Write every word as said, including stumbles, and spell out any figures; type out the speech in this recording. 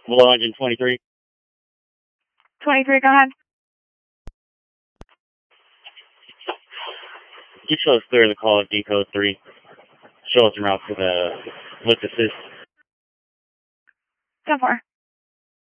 Below engine twenty-three. twenty-three, go ahead. You show us clear the call at decode three. Show us en route to the lift assist. ten four.